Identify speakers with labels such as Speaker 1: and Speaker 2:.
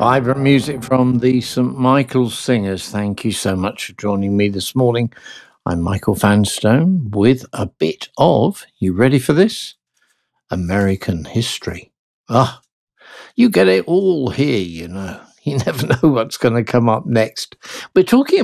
Speaker 1: Vibrant music from the St. Michael's Singers. Thank you so much for joining me this morning. I'm Michael Vanstone with a bit of, you ready for this? American history. You get it all here, you know. You never know what's going to come up next. We're talking